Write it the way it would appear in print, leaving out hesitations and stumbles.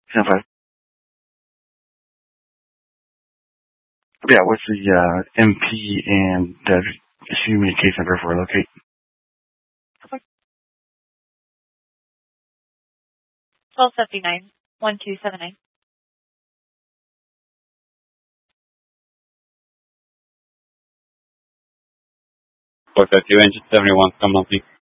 10-5. Yeah, what's the MP and the communication number for locate? 1279 1279. 452 engine 71, come on, please.